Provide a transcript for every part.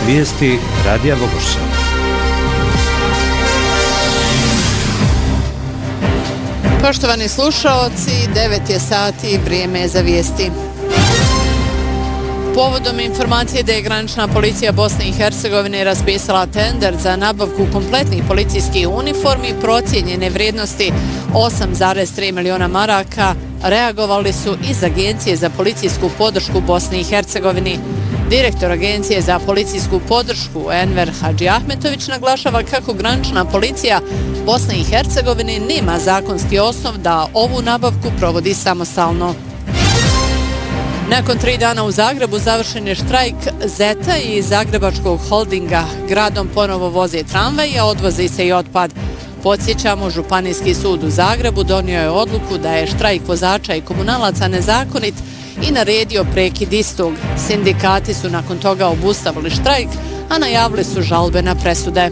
Vijesti Radija Vogošća. Poštovani slušaoci, 9 je sati, vrijeme je za vijesti. Povodom informacije da je granična policija Bosne i Hercegovine raspisala tender za nabavku kompletnih policijskih uniformi procijenjene vrijednosti 8,3 miliona maraka, reagovali su iz Agencije za policijsku podršku Bosne i Hercegovine. Direktor Agencije za policijsku podršku Enver Hadžiahmetović naglašava kako granična policija Bosne i Hercegovine nema zakonski osnov da ovu nabavku provodi samostalno. Nakon 3 dana u Zagrebu završen je štrajk Zeta i Zagrebačkog holdinga. Gradom ponovo voze tramvaj, a odvozi se i otpad. Podsjećamo, Županijski sud u Zagrebu donio je odluku da je štrajk vozača i komunalaca nezakonit i naredio prekid istog. Sindikati su nakon toga obustavili štrajk, a najavili su žalbe na presude.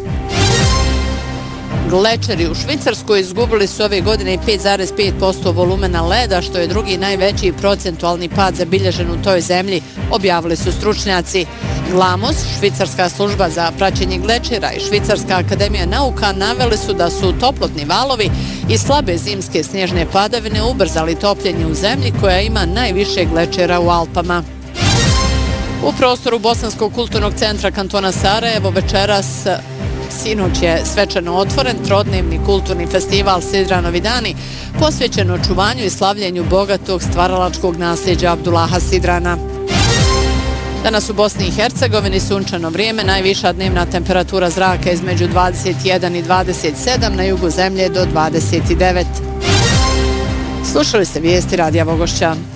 Glečeri u Švicarskoj izgubili su ove godine 5,5% volumena leda, što je drugi najveći procentualni pad zabilježen u toj zemlji, objavili su stručnjaci. GLAMOS, švicarska služba za praćenje glečera i Švicarska akademija nauka naveli su da su toplotni valovi i slabe zimske snježne padavine ubrzali topljenje u zemlji koja ima najviše glečera u Alpama. U prostoru Bosanskog kulturnog centra kantona Sarajevo večeras sinoć je svečano otvoren trodnevni kulturni festival Sidranovi dani, posvećen očuvanju i slavljenju bogatog stvaralačkog nasljeđa Abdullaha Sidrana. Danas u Bosni i Hercegovini sunčano vrijeme, najviša dnevna temperatura zraka između 21 i 27, na jugu zemlje do 29. Slušali ste vijesti Radija Vogošća.